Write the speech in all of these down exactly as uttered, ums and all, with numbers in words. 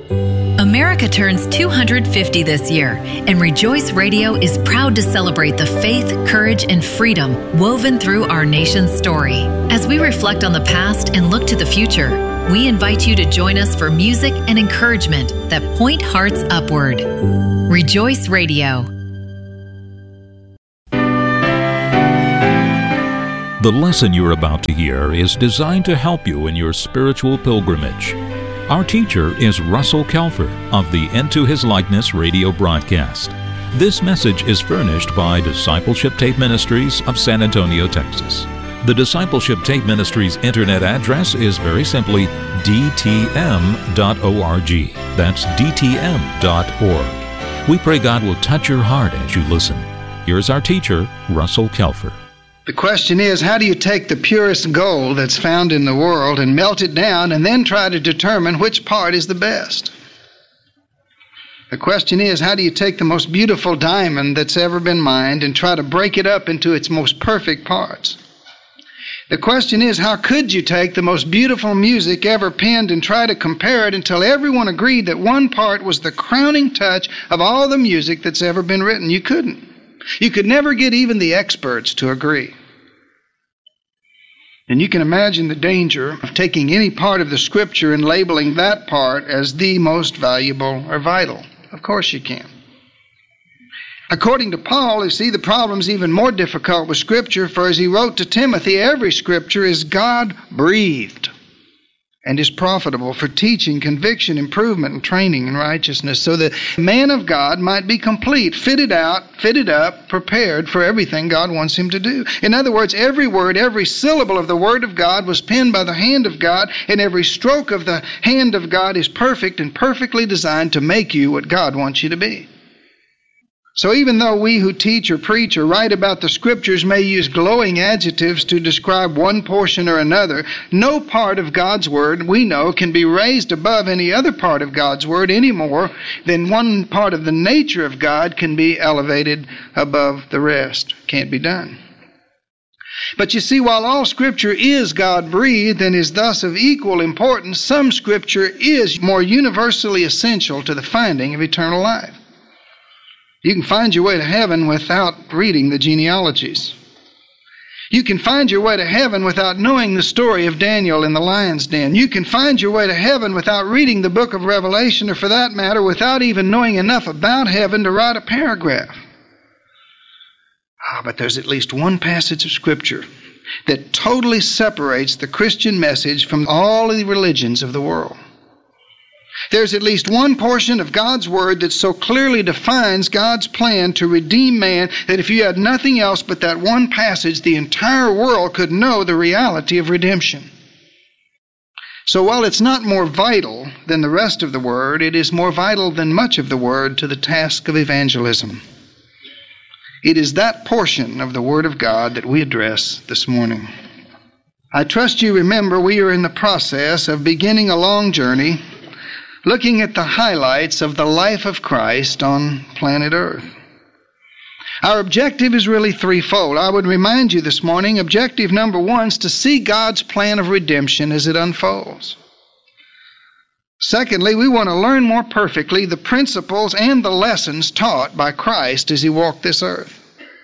America turns two hundred fifty this year, and Rejoice Radio is proud to celebrate the faith, courage, and freedom woven through our nation's story. As we reflect on the past and look to the future, we invite you to join us for music and encouragement that point hearts upward. Rejoice Radio. The lesson you're about to hear is designed to help you in your spiritual pilgrimage. Our teacher is Russell Kelfer of the Into His Likeness radio broadcast. This message is furnished by Discipleship Tape Ministries of San Antonio, Texas. The Discipleship Tape Ministries internet address is very simply d t m dot org. That's d t m dot org. We pray God will touch your heart as you listen. Here's our teacher, Russell Kelfer. The question is, how do you take the purest gold that's found in the world and melt it down and then try to determine which part is the best? The question is, how do you take the most beautiful diamond that's ever been mined and try to break it up into its most perfect parts? The question is, how could you take the most beautiful music ever penned and try to compare it until everyone agreed that one part was the crowning touch of all the music that's ever been written? You couldn't. You could never get even the experts to agree. And you can imagine the danger of taking any part of the Scripture and labeling that part as the most valuable or vital. Of course you can. According to Paul, you see, the problem's even more difficult with Scripture, for as he wrote to Timothy, every Scripture is God-breathed and is profitable for teaching, conviction, improvement, and training in righteousness, so that the man of God might be complete, fitted out, fitted up, prepared for everything God wants him to do. In other words, every word, every syllable of the Word of God was penned by the hand of God, and every stroke of the hand of God is perfect and perfectly designed to make you what God wants you to be. So even though we who teach or preach or write about the Scriptures may use glowing adjectives to describe one portion or another, no part of God's Word, we know, can be raised above any other part of God's Word any more than one part of the nature of God can be elevated above the rest. Can't be done. But you see, while all Scripture is God-breathed and is thus of equal importance, some Scripture is more universally essential to the finding of eternal life. You can find your way to heaven without reading the genealogies. You can find your way to heaven without knowing the story of Daniel in the lion's den. You can find your way to heaven without reading the book of Revelation, or for that matter, without even knowing enough about heaven to write a paragraph. Ah, but there's at least one passage of Scripture that totally separates the Christian message from all of the religions of the world. There's at least one portion of God's Word that so clearly defines God's plan to redeem man that if you had nothing else but that one passage, the entire world could know the reality of redemption. So while it's not more vital than the rest of the Word, it is more vital than much of the Word to the task of evangelism. It is that portion of the Word of God that we address this morning. I trust you remember we are in the process of beginning a long journey looking at the highlights of the life of Christ on planet Earth. Our objective is really threefold. I would remind you this morning, objective number one is to see God's plan of redemption as it unfolds. Secondly, we want to learn more perfectly the principles and the lessons taught by Christ as he walked this earth.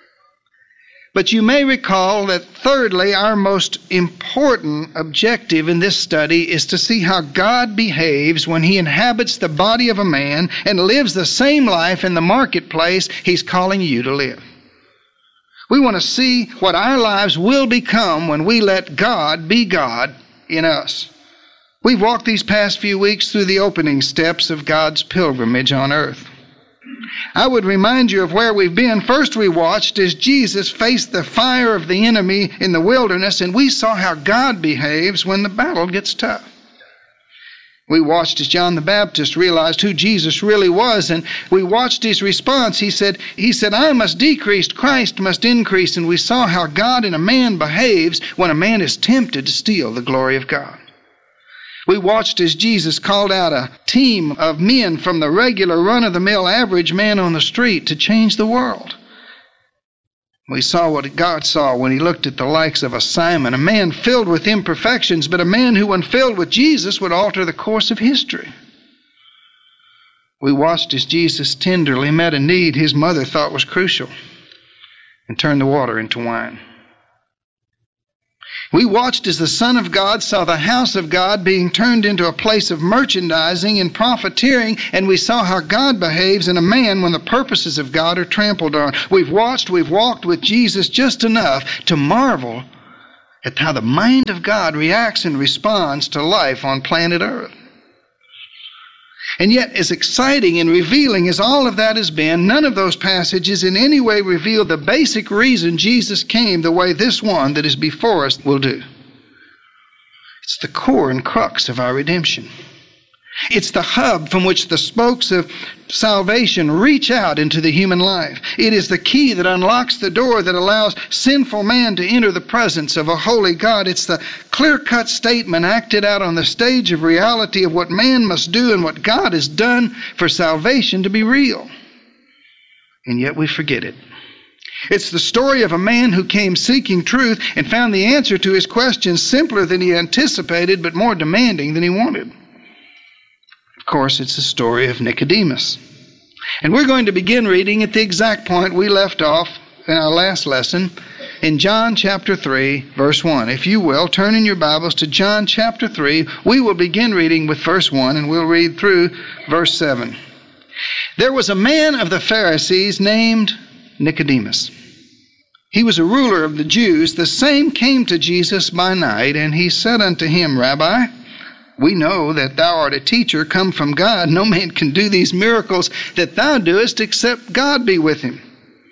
But you may recall that thirdly, our most important objective in this study is to see how God behaves when he inhabits the body of a man and lives the same life in the marketplace he's calling you to live. We want to see what our lives will become when we let God be God in us. We've walked these past few weeks through the opening steps of God's pilgrimage on earth. I would remind you of where we've been. First, we watched as Jesus faced the fire of the enemy in the wilderness, and we saw how God behaves when the battle gets tough. We watched as John the Baptist realized who Jesus really was, and we watched his response. He said, he said, I must decrease, Christ must increase, and we saw how God in a man behaves when a man is tempted to steal the glory of God. We watched as Jesus called out a team of men from the regular run-of-the-mill average man on the street to change the world. We saw what God saw when he looked at the likes of a Simon, a man filled with imperfections, but a man who, when filled with Jesus, would alter the course of history. We watched as Jesus tenderly met a need his mother thought was crucial and turned the water into wine. We watched as the Son of God saw the house of God being turned into a place of merchandising and profiteering, and we saw how God behaves in a man when the purposes of God are trampled on. We've watched, we've walked with Jesus just enough to marvel at how the mind of God reacts and responds to life on planet Earth. And yet, as exciting and revealing as all of that has been, none of those passages in any way reveal the basic reason Jesus came the way this one that is before us will do. It's the core and crux of our redemption. It's the hub from which the spokes of salvation reach out into the human life. It is the key that unlocks the door that allows sinful man to enter the presence of a holy God. It's the clear-cut statement acted out on the stage of reality of what man must do and what God has done for salvation to be real. And yet we forget it. It's the story of a man who came seeking truth and found the answer to his questions simpler than he anticipated, but more demanding than he wanted. Of course, it's the story of Nicodemus. And we're going to begin reading at the exact point we left off in our last lesson in John chapter three, verse one. If you will, turn in your Bibles to John chapter three. We will begin reading with verse one, and we'll read through verse seven. There was a man of the Pharisees named Nicodemus. He was a ruler of the Jews. The same came to Jesus by night, and he said unto him, Rabbi, we know that thou art a teacher come from God. No man can do these miracles that thou doest except God be with him.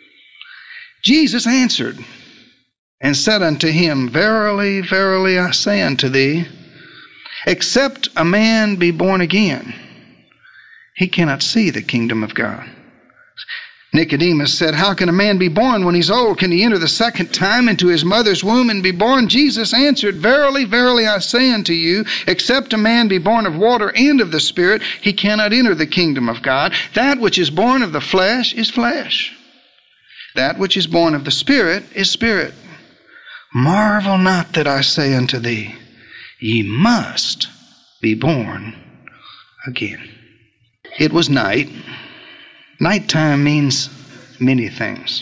Jesus answered and said unto him, Verily, verily, I say unto thee, except a man be born again, he cannot see the kingdom of God. Nicodemus said, How can a man be born when he's old? Can he enter the second time into his mother's womb and be born? Jesus answered, Verily, verily, I say unto you, except a man be born of water and of the Spirit, he cannot enter the kingdom of God. That which is born of the flesh is flesh. That which is born of the Spirit is spirit. Marvel not that I say unto thee, ye must be born again. It was night. Nighttime means many things.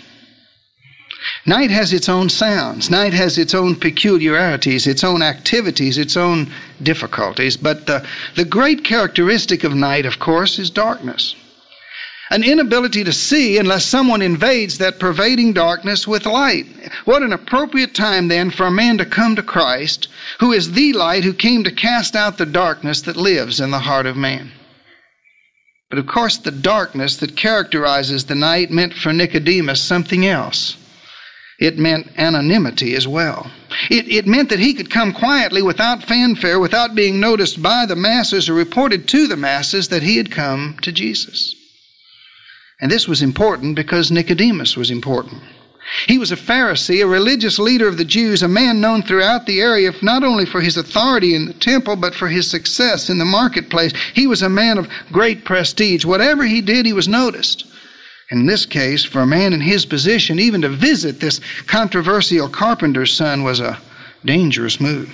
Night has its own sounds. Night has its own peculiarities, its own activities, its own difficulties. But the, the great characteristic of night, of course, is darkness. An inability to see unless someone invades that pervading darkness with light. What an appropriate time, then, for a man to come to Christ, who is the light who came to cast out the darkness that lives in the heart of man. But of course, the darkness that characterizes the night meant for Nicodemus something else. It meant anonymity as well. It, it meant that he could come quietly without fanfare, without being noticed by the masses or reported to the masses that he had come to Jesus. And this was important because Nicodemus was important. He was a Pharisee, a religious leader of the Jews, a man known throughout the area not only for his authority in the temple, but for his success in the marketplace. He was a man of great prestige. Whatever he did, he was noticed. In this case, for a man in his position, even to visit this controversial carpenter's son was a dangerous move.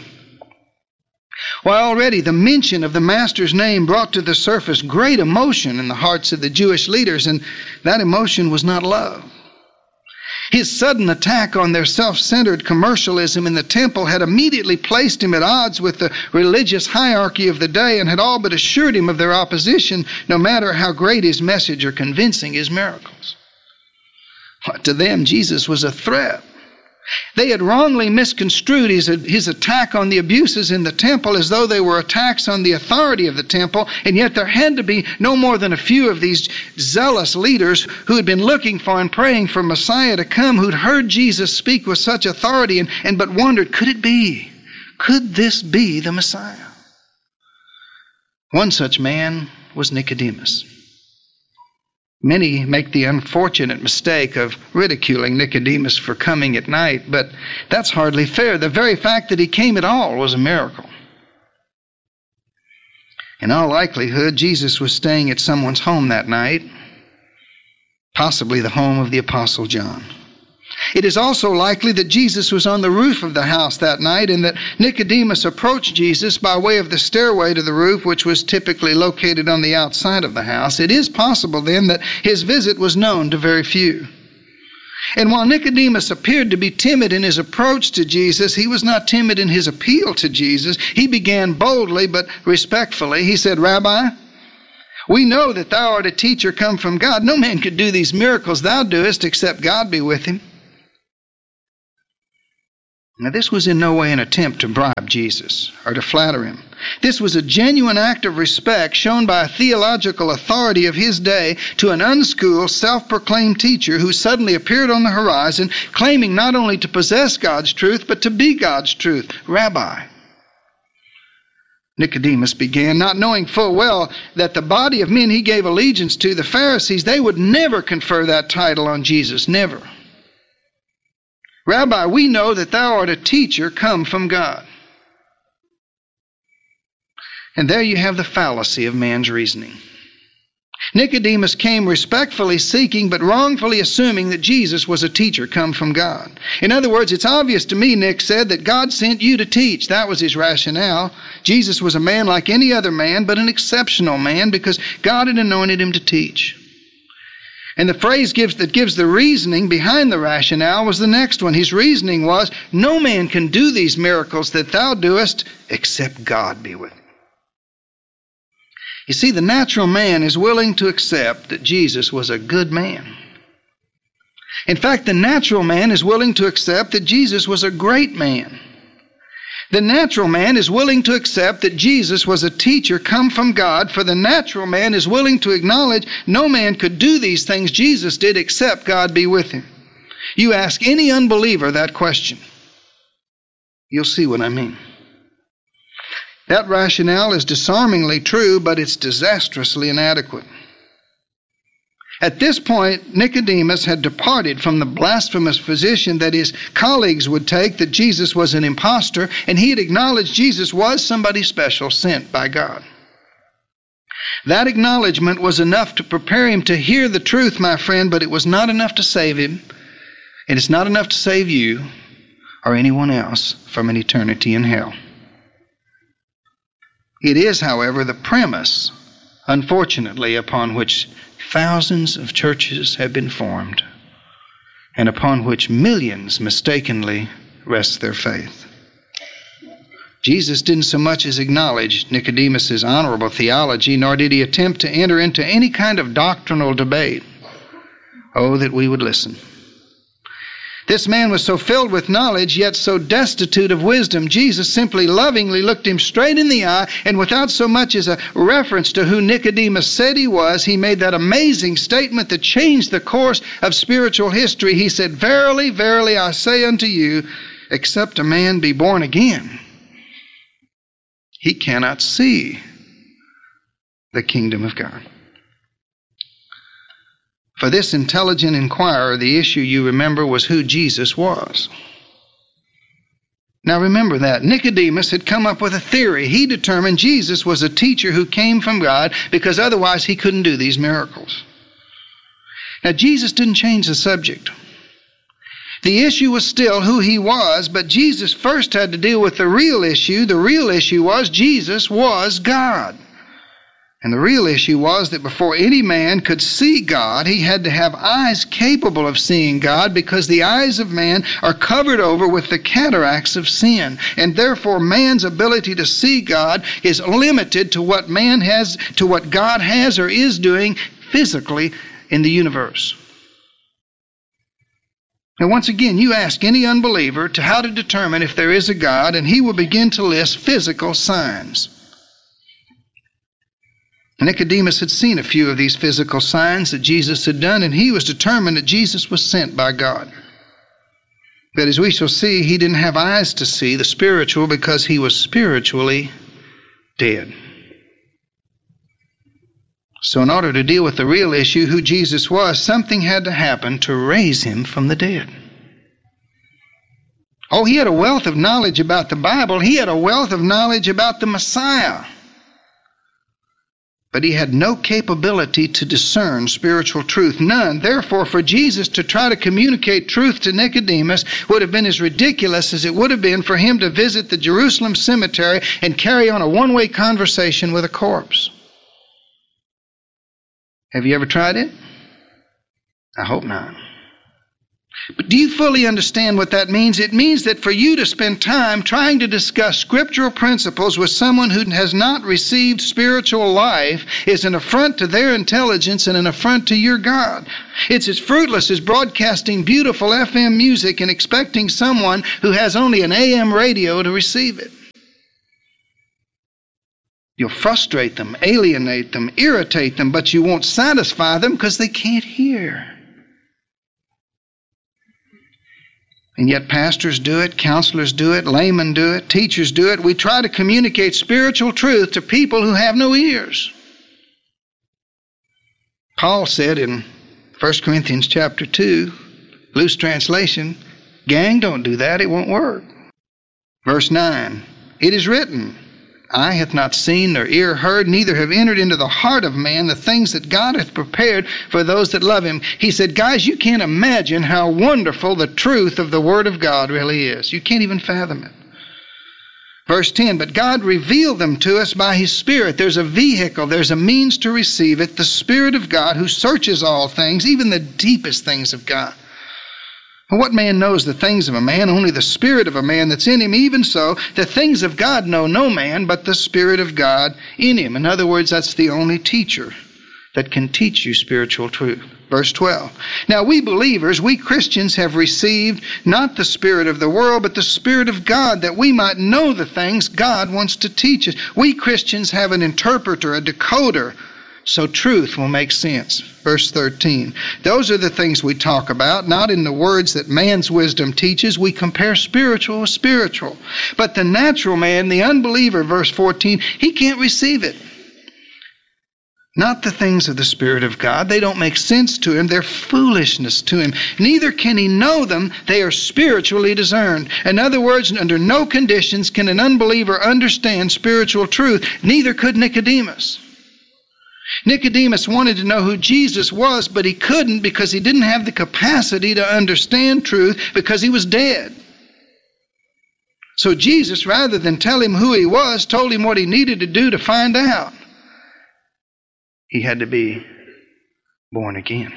While already the mention of the Master's name brought to the surface great emotion in the hearts of the Jewish leaders, and that emotion was not love. His sudden attack on their self-centered commercialism in the temple had immediately placed him at odds with the religious hierarchy of the day and had all but assured him of their opposition, no matter how great his message or convincing his miracles. But to them, Jesus was a threat. They had wrongly misconstrued his, his attack on the abuses in the temple as though they were attacks on the authority of the temple, and yet there had to be no more than a few of these zealous leaders who had been looking for and praying for Messiah to come, who'd heard Jesus speak with such authority and, and but wondered, could it be? Could this be the Messiah? One such man was Nicodemus. Many make the unfortunate mistake of ridiculing Nicodemus for coming at night, but that's hardly fair. The very fact that he came at all was a miracle. In all likelihood, Jesus was staying at someone's home that night, possibly the home of the Apostle John. It is also likely that Jesus was on the roof of the house that night and that Nicodemus approached Jesus by way of the stairway to the roof, which was typically located on the outside of the house. It is possible then that his visit was known to very few. And while Nicodemus appeared to be timid in his approach to Jesus, he was not timid in his appeal to Jesus. He began boldly but respectfully. He said, "Rabbi, we know that thou art a teacher come from God. No man could do these miracles thou doest except God be with him." Now, this was in no way an attempt to bribe Jesus or to flatter him. This was a genuine act of respect shown by a theological authority of his day to an unschooled, self-proclaimed teacher who suddenly appeared on the horizon, claiming not only to possess God's truth, but to be God's truth. "Rabbi," Nicodemus began, not knowing full well that the body of men he gave allegiance to, the Pharisees, they would never confer that title on Jesus, never. "Rabbi, we know that thou art a teacher come from God." And there you have the fallacy of man's reasoning. Nicodemus came respectfully seeking but wrongfully assuming that Jesus was a teacher come from God. In other words, "It's obvious to me," Nick said, "that God sent you to teach." That was his rationale. Jesus was a man like any other man, but an exceptional man because God had anointed him to teach. And the phrase gives, that gives the reasoning behind the rationale was the next one. His reasoning was, "No man can do these miracles that thou doest except God be with him." You see, the natural man is willing to accept that Jesus was a good man. In fact, the natural man is willing to accept that Jesus was a great man. The natural man is willing to accept that Jesus was a teacher come from God, for the natural man is willing to acknowledge no man could do these things Jesus did except God be with him. You ask any unbeliever that question, you'll see what I mean. That rationale is disarmingly true, but it's disastrously inadequate. At this point, Nicodemus had departed from the blasphemous position that his colleagues would take that Jesus was an impostor, and he had acknowledged Jesus was somebody special sent by God. That acknowledgement was enough to prepare him to hear the truth, my friend, but it was not enough to save him, and it's not enough to save you or anyone else from an eternity in hell. It is, however, the premise, unfortunately, upon which thousands of churches have been formed and upon which millions mistakenly rest their faith. Jesus didn't so much as acknowledge Nicodemus's honorable theology, nor did he attempt to enter into any kind of doctrinal debate. Oh, that we would listen. This man was so filled with knowledge, yet so destitute of wisdom. Jesus simply lovingly looked him straight in the eye, and without so much as a reference to who Nicodemus said he was, he made that amazing statement that changed the course of spiritual history. He said, "Verily, verily, I say unto you, except a man be born again, he cannot see the kingdom of God." For this intelligent inquirer, the issue, you remember, was who Jesus was. Now remember that. Nicodemus had come up with a theory. He determined Jesus was a teacher who came from God because otherwise he couldn't do these miracles. Now Jesus didn't change the subject. The issue was still who he was, but Jesus first had to deal with the real issue. The real issue was Jesus was God. And the real issue was that before any man could see God, he had to have eyes capable of seeing God, because the eyes of man are covered over with the cataracts of sin. And therefore man's ability to see God is limited to what man has, to what God has or is doing physically in the universe. Now once again, you ask any unbeliever to how to determine if there is a God, and he will begin to list physical signs. Nicodemus had seen a few of these physical signs that Jesus had done, and he was determined that Jesus was sent by God. But as we shall see, he didn't have eyes to see the spiritual because he was spiritually dead. So in order to deal with the real issue, who Jesus was, something had to happen to raise him from the dead. Oh, he had a wealth of knowledge about the Bible. He had a wealth of knowledge about the Messiah. But he had no capability to discern spiritual truth. None. Therefore, for Jesus to try to communicate truth to Nicodemus would have been as ridiculous as it would have been for him to visit the Jerusalem cemetery and carry on a one-way conversation with a corpse. Have you ever tried it? I hope not. But do you fully understand what that means? It means that for you to spend time trying to discuss scriptural principles with someone who has not received spiritual life is an affront to their intelligence and an affront to your God. It's as fruitless as broadcasting beautiful F M music and expecting someone who has only an A M radio to receive it. You'll frustrate them, alienate them, irritate them, but you won't satisfy them because they can't hear. And yet pastors do it, counselors do it, laymen do it, teachers do it. We try to communicate spiritual truth to people who have no ears. Paul said in First Corinthians chapter two, loose translation, gang, don't do that, it won't work. Verse nine, it is written, eye hath not seen nor ear heard, neither have entered into the heart of man the things that God hath prepared for those that love him. He said, guys, you can't imagine how wonderful the truth of the Word of God really is. You can't even fathom it. Verse ten, but God revealed them to us by His Spirit. There's a vehicle, there's a means to receive it, the Spirit of God who searches all things, even the deepest things of God. What man knows the things of a man? Only the Spirit of a man that's in him. Even so, the things of God know no man but the Spirit of God in him. In other words, that's the only teacher that can teach you spiritual truth. Verse twelve. Now we believers, we Christians have received not the spirit of the world, but the Spirit of God, that we might know the things God wants to teach us. We Christians have an interpreter, a decoder, so truth will make sense. Verse thirteen. Those are the things we talk about, not in the words that man's wisdom teaches. We compare spiritual with spiritual. But the natural man, the unbeliever, verse fourteen, he can't receive it. Not the things of the Spirit of God. They don't make sense to him. They're foolishness to him. Neither can he know them. They are spiritually discerned. In other words, under no conditions can an unbeliever understand spiritual truth. Neither could Nicodemus. Nicodemus wanted to know who Jesus was, but he couldn't because he didn't have the capacity to understand truth because he was dead. So Jesus, rather than tell him who he was, told him what he needed to do to find out. He had to be born again.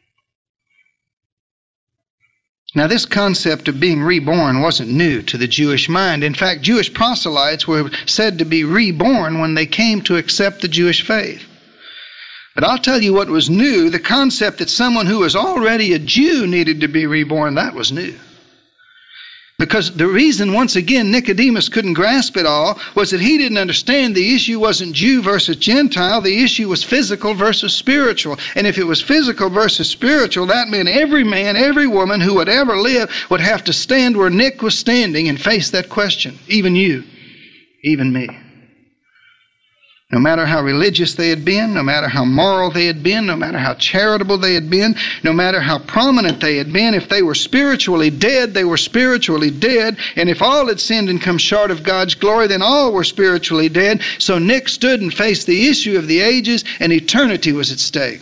Now, this concept of being reborn wasn't new to the Jewish mind. In fact, Jewish proselytes were said to be reborn when they came to accept the Jewish faith. But I'll tell you what was new. The concept that someone who was already a Jew needed to be reborn, that was new. Because the reason, once again, Nicodemus couldn't grasp it all was that he didn't understand the issue wasn't Jew versus Gentile. The issue was physical versus spiritual. And if it was physical versus spiritual, that meant every man, every woman who would ever live would have to stand where Nick was standing and face that question. Even you, even me. No matter how religious they had been, no matter how moral they had been, no matter how charitable they had been, no matter how prominent they had been, if they were spiritually dead, they were spiritually dead. And if all had sinned and come short of God's glory, then all were spiritually dead. So Nick stood and faced the issue of the ages, and eternity was at stake.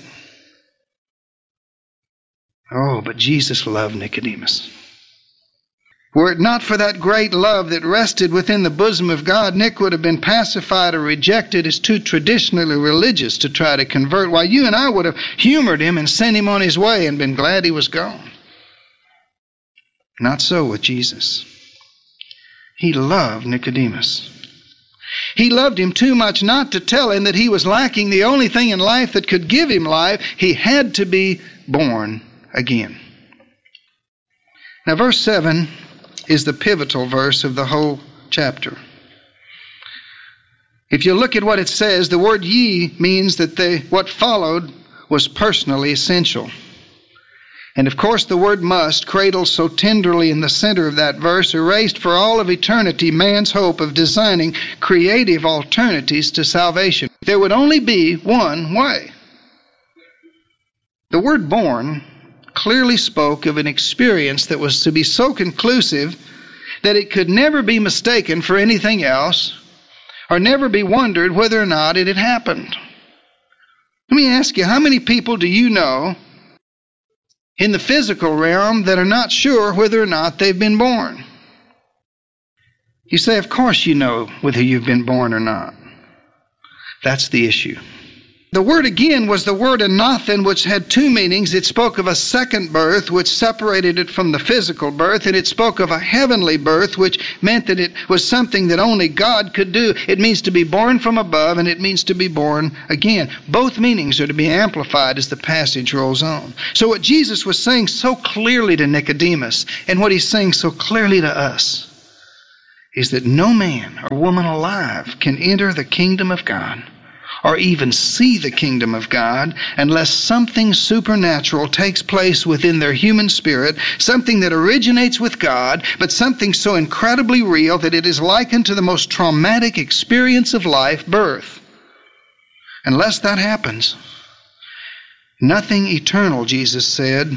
Oh, but Jesus loved Nicodemus. Were it not for that great love that rested within the bosom of God, Nick would have been pacified or rejected as too traditionally religious to try to convert, while you and I would have humored him and sent him on his way and been glad he was gone. Not so with Jesus. He loved Nicodemus. He loved him too much not to tell him that he was lacking the only thing in life that could give him life. He had to be born again. Now, verse seven is the pivotal verse of the whole chapter. If you look at what it says, the word ye means that they, what followed was personally essential. And of course the word must, cradled so tenderly in the center of that verse, erased for all of eternity man's hope of designing creative alternatives to salvation. There would only be one way. The word born clearly spoke of an experience that was to be so conclusive that it could never be mistaken for anything else or never be wondered whether or not it had happened. Let me ask you, how many people do you know in the physical realm that are not sure whether or not they've been born? You say, of course you know whether you've been born or not. That's the issue. The word again was the word anathen, which had two meanings. It spoke of a second birth, which separated it from the physical birth, and it spoke of a heavenly birth, which meant that it was something that only God could do. It means to be born from above, and it means to be born again. Both meanings are to be amplified as the passage rolls on. So what Jesus was saying so clearly to Nicodemus, and what he's saying so clearly to us, is that no man or woman alive can enter the kingdom of God or even see the kingdom of God unless something supernatural takes place within their human spirit, something that originates with God, but something so incredibly real that it is likened to the most traumatic experience of life, birth. Unless that happens, nothing eternal, Jesus said,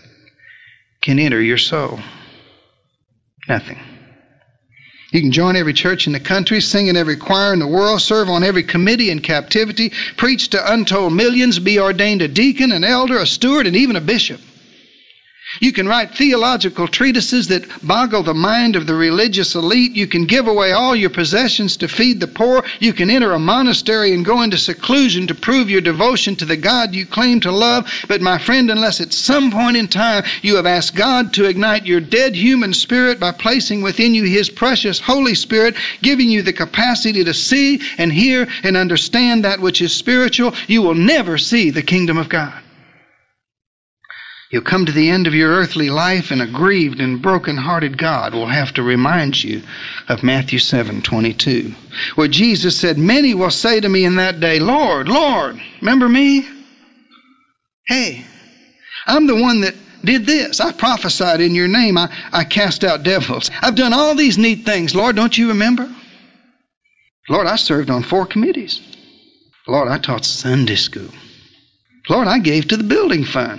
can enter your soul. Nothing. You can join every church in the country, sing in every choir in the world, serve on every committee in captivity, preach to untold millions, be ordained a deacon, an elder, a steward, and even a bishop. You can write theological treatises that boggle the mind of the religious elite. You can give away all your possessions to feed the poor. You can enter a monastery and go into seclusion to prove your devotion to the God you claim to love. But my friend, unless at some point in time you have asked God to ignite your dead human spirit by placing within you His precious Holy Spirit, giving you the capacity to see and hear and understand that which is spiritual, you will never see the kingdom of God. You'll come to the end of your earthly life, and a grieved and broken-hearted God will have to remind you of Matthew seven twenty-two, where Jesus said, "Many will say to me in that day, Lord, Lord," remember me? Hey, I'm the one that did this. I prophesied in your name. I, I cast out devils. I've done all these neat things. Lord, don't you remember? Lord, I served on four committees. Lord, I taught Sunday school. Lord, I gave to the building fund.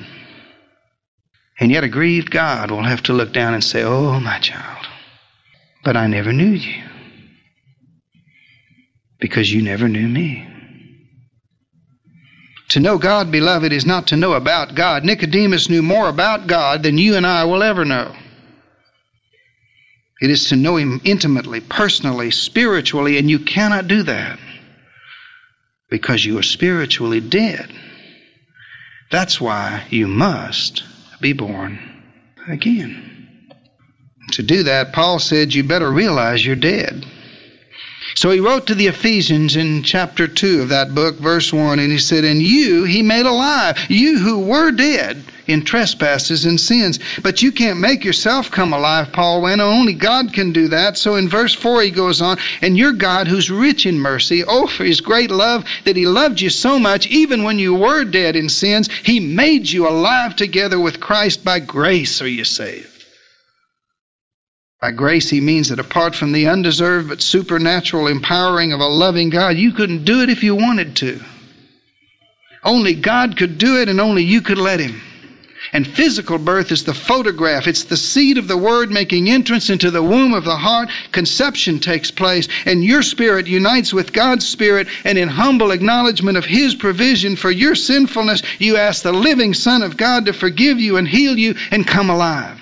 And yet a grieved God will have to look down and say, "Oh, my child, but I never knew you because you never knew me." To know God, beloved, is not to know about God. Nicodemus knew more about God than you and I will ever know. It is to know Him intimately, personally, spiritually, and you cannot do that because you are spiritually dead. That's why you must be born again. To do that, Paul said, you better realize you're dead. So he wrote to the Ephesians in chapter two of that book, verse one, and he said, "And you he made alive, you who were dead in trespasses and sins." But you can't make yourself come alive, Paul went on. Only God can do that. So in verse four he goes on, "And your God who's rich in mercy, oh, for His great love, that He loved you so much, even when you were dead in sins, He made you alive together with Christ. By grace are you saved." By grace, he means that apart from the undeserved but supernatural empowering of a loving God, you couldn't do it if you wanted to. Only God could do it, and only you could let Him. And physical birth is the photograph. It's the seed of the Word making entrance into the womb of the heart. Conception takes place, and your spirit unites with God's Spirit, and in humble acknowledgement of His provision for your sinfulness, you ask the living Son of God to forgive you and heal you and come alive.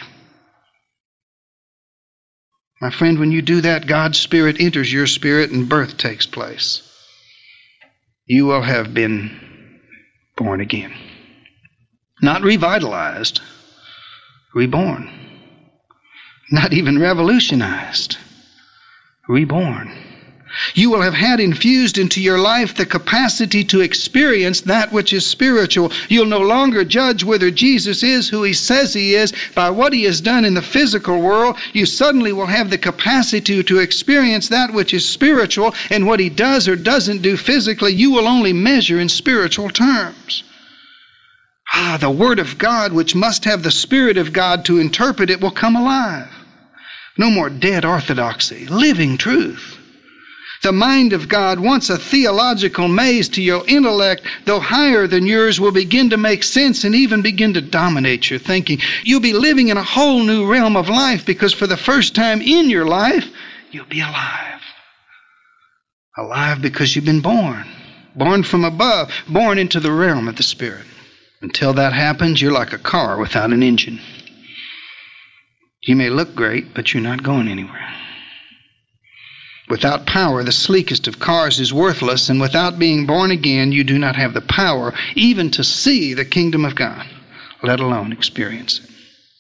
My friend, when you do that, God's Spirit enters your spirit and birth takes place. You will have been born again. Not revitalized, reborn. Not even revolutionized, reborn. You will have had infused into your life the capacity to experience that which is spiritual. You'll no longer judge whether Jesus is who He says He is by what He has done in the physical world. You suddenly will have the capacity to experience that which is spiritual, and what He does or doesn't do physically, you will only measure in spiritual terms. Ah, the Word of God, which must have the Spirit of God to interpret it, will come alive. No more dead orthodoxy, living truth. The mind of God, once a theological maze to your intellect, though higher than yours, will begin to make sense and even begin to dominate your thinking. You'll be living in a whole new realm of life because for the first time in your life, you'll be alive. Alive because you've been born. born from above, born into the realm of the Spirit. Until that happens, you're like a car without an engine. You may look great, but you're not going anywhere. Without power, the sleekest of cars is worthless, and without being born again, you do not have the power even to see the kingdom of God, let alone experience it.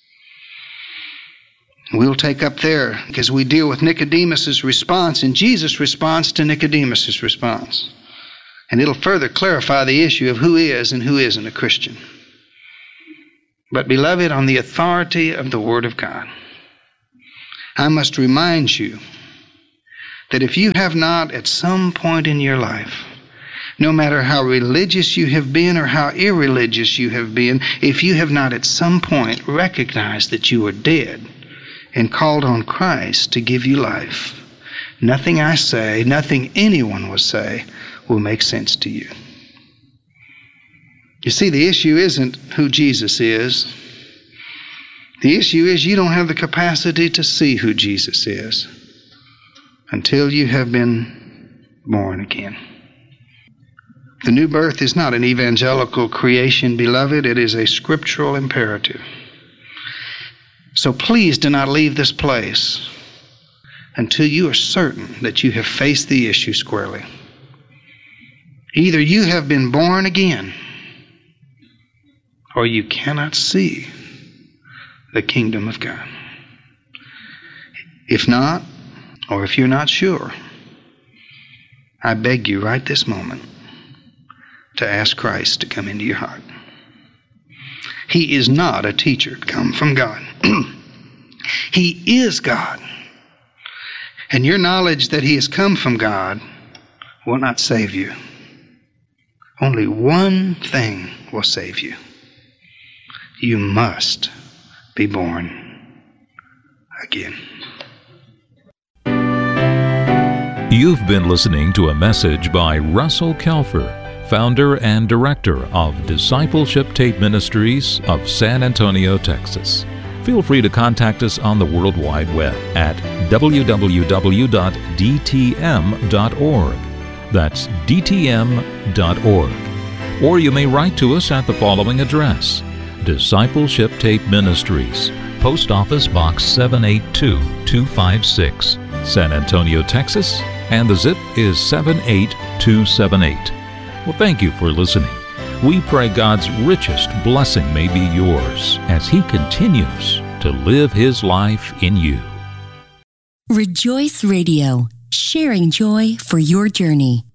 We'll take up there because we deal with Nicodemus' response and Jesus' response to Nicodemus' response. And it'll further clarify the issue of who is and who isn't a Christian. But, beloved, on the authority of the Word of God, I must remind you that if you have not at some point in your life, no matter how religious you have been or how irreligious you have been, if you have not at some point recognized that you are dead and called on Christ to give you life, nothing I say, nothing anyone will say, will make sense to you. You see, the issue isn't who Jesus is. The issue is you don't have the capacity to see who Jesus is until you have been born again. The new birth is not an evangelical creation, beloved. It is a scriptural imperative. So please do not leave this place until you are certain that you have faced the issue squarely. Either you have been born again, or you cannot see the kingdom of God. If not, or if you're not sure, I beg you right this moment to ask Christ to come into your heart. He is not a teacher come from God. He is God. And your knowledge that He has come from God will not save you. Only one thing will save you. You must be born again. You've been listening to a message by Russell Kelfer, founder and director of Discipleship Tape Ministries of San Antonio, Texas. Feel free to contact us on the World Wide Web at w w w dot d t m dot org. That's d t m dot org. Or you may write to us at the following address: Discipleship Tape Ministries, Post Office Box seven eight two two five six, San Antonio, Texas, and the zip is seven eight two seven eight. Well, thank you for listening. We pray God's richest blessing may be yours as He continues to live His life in you. Rejoice Radio, sharing joy for your journey.